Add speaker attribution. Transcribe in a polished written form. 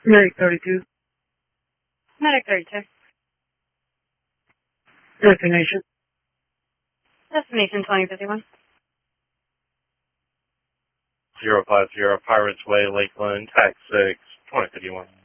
Speaker 1: Medic 32.
Speaker 2: Medic 32.
Speaker 1: Destination.
Speaker 2: Destination 2051.
Speaker 3: 050 Pirates Way, Lakeland, Tax 6, 2051.